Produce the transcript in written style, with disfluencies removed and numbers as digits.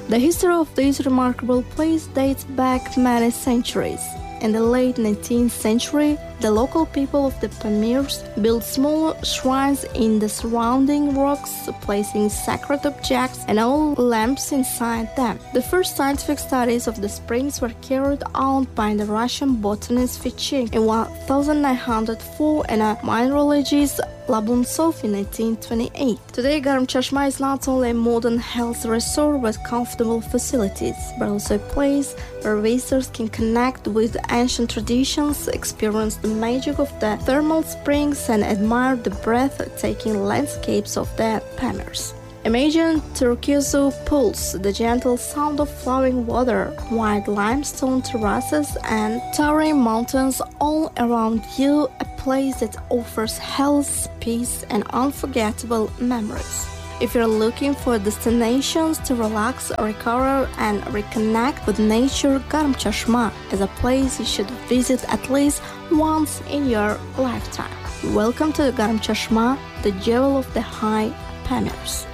The history of this remarkable place dates back many centuries. In the late 19th century, the local people of the Pamirs built small shrines in the surrounding rocks, placing sacred objects and oil lamps inside them. The first scientific studies of the springs were carried out by the Russian botanist Fichin in 1904 and a mineralogist Labuntsov in 1928. Today, Garam Chashma is not only a modern health resort with comfortable facilities, but also a place where visitors can connect with ancient traditions, experience the magic of the thermal springs, and admire the breathtaking landscapes of the Pamirs. Imagine turquoise pools, the gentle sound of flowing water, white limestone terraces, and towering mountains all around you, a place that offers health, peace, and unforgettable memories. If you're looking for destinations to relax, recover, and reconnect with nature, Garam Chashma is a place you should visit at least once in your lifetime. Welcome to Garam Chashma, the jewel of the High Pamirs.